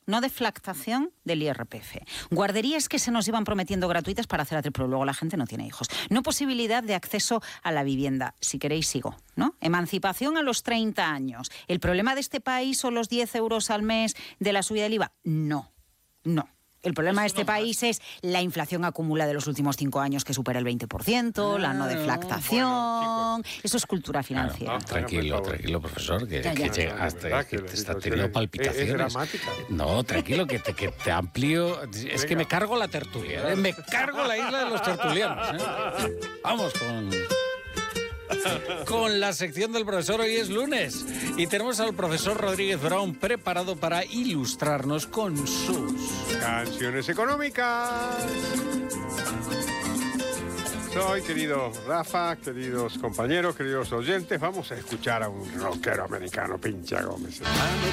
no deflactación del IRPF. Guarderías que se nos llevan prometiendo gratuitas para hacer pero luego la gente no tiene hijos. No posibilidad de acceso a la vivienda. Si queréis, sigo, ¿no? Emancipación a los 30 años. ¿El problema de este país son los 10 euros al mes de la subida del IVA? No. El problema de este país es la inflación acumulada de los últimos 5 años que supera el 20%, la no deflactación... Eso es cultura financiera. Tranquilo, profesor, que te está teniendo palpitaciones. Es dramática. No, tranquilo, que te amplío... Es que me cargo la tertulia, me cargo la isla de los tertulianos. Vamos con la sección del profesor. Hoy es lunes y tenemos al profesor Rodríguez Brown preparado para ilustrarnos con sus canciones económicas. Soy querido Rafa, queridos compañeros, queridos oyentes, vamos a escuchar a un rockero americano, Pincha Gómez.